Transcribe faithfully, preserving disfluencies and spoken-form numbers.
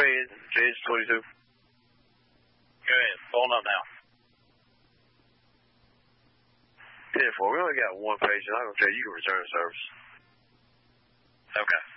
Brand, James twenty-two. Go ahead. Phone up now. ten four, we only got one patient. I'm going to tell you you can return service. Okay.